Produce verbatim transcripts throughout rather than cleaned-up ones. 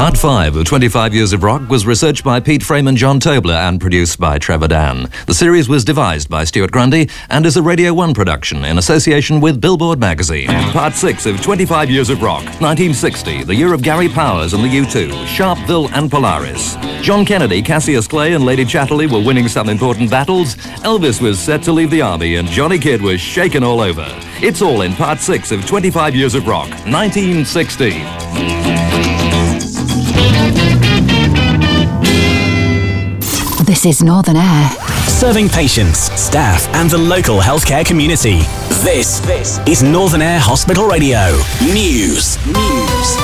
Part five of twenty-five Years of Rock was researched by Pete Frame and John Tobler and produced by Trevor Dan. The series was devised by Stuart Grundy and is a Radio one production in association with Billboard magazine. Part six of twenty-five Years of Rock, nineteen sixty, the year of Gary Powers and the U two, Sharpeville and Polaris. John Kennedy, Cassius Clay and Lady Chatterley were winning some important battles. Elvis was set to leave the army and Johnny Kidd was shaken all over. It's all in Part six of twenty-five Years of Rock, nineteen sixty. This is Northern Air. Serving patients, staff and the local healthcare community. This, this is Northern Air Hospital Radio. News. News.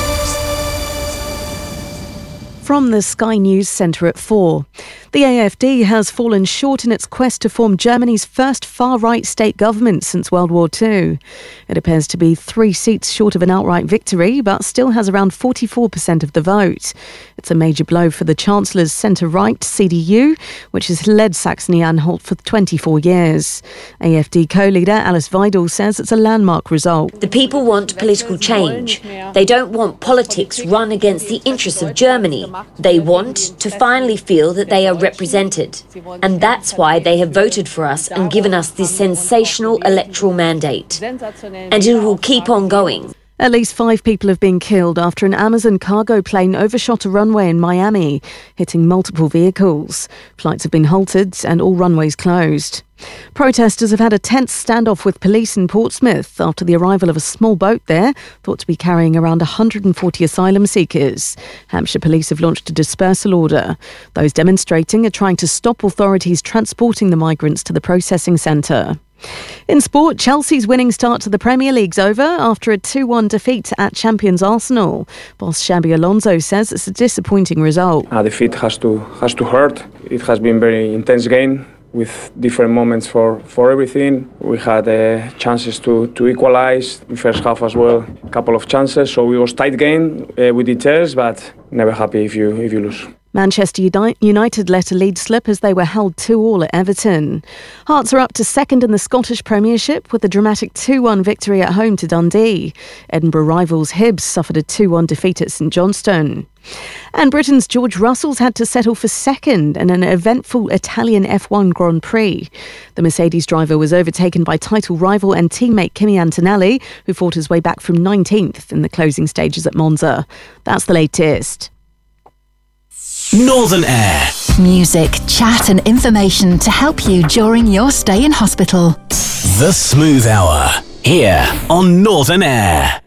From the Sky News Centre at four. The A F D has fallen short in its quest to form Germany's first far-right state government since World War Two. It appears to be three seats short of an outright victory, but still has around forty-four percent of the vote. It's a major blow for the Chancellor's centre-right C D U, which has led Saxony-Anhalt for twenty-four years. A F D co-leader Alice Weidel says it's a landmark result. The people want political change. They don't want politics run against the interests of Germany. They want to finally feel that they are represented. And that's why they have voted for us and given us this sensational electoral mandate. And it will keep on going. At least five people have been killed after an Amazon cargo plane overshot a runway in Miami, hitting multiple vehicles. Flights have been halted and all runways closed. Protesters have had a tense standoff with police in Portsmouth after the arrival of a small boat there, thought to be carrying around one hundred forty asylum seekers. Hampshire police have launched a dispersal order. Those demonstrating are trying to stop authorities transporting the migrants to the processing centre. In sport, Chelsea's winning start to the Premier League's over after a two one defeat at champions Arsenal. Boss Xabi Alonso says it's a disappointing result. A defeat has to has to hurt. It has been very intense game with different moments for, for everything. We had uh, chances to, to equalise in first half as well, a couple of chances. So it was tight game uh, with details, but never happy if you if you lose. Manchester United let a lead slip as they were held two all at Everton. Hearts are up to second in the Scottish Premiership with a dramatic two one victory at home to Dundee. Edinburgh rivals Hibs suffered a two one defeat at St Johnstone. And Britain's George Russell's had to settle for second in an eventful Italian F one Grand Prix. The Mercedes driver was overtaken by title rival and teammate Kimi Antonelli, who fought his way back from nineteenth in the closing stages at Monza. That's the latest. Northern Air. Music, chat and information to help you during your stay in hospital. The Smooth Hour, here on Northern Air.